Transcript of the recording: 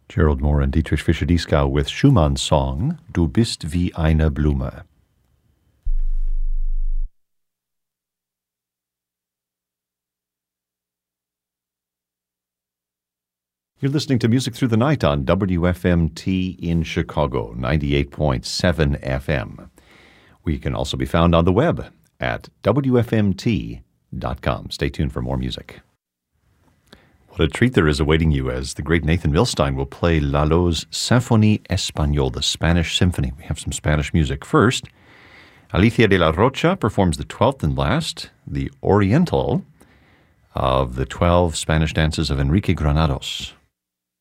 Gerald Moore and Dietrich Fischer-Dieskau with Schumann's song Du bist wie eine Blume. You're listening to Music Through the Night on WFMT in Chicago, 98.7 FM. We can also be found on the web at WFMT.com. Stay tuned for more music. What a treat there is awaiting you as the great Nathan Milstein will play Lalo's Symphonie Espagnole, the Spanish Symphony. We have some Spanish music. First, Alicia de la Rocha performs the 12th and last, the Oriental of the 12 Spanish dances of Enrique Granados.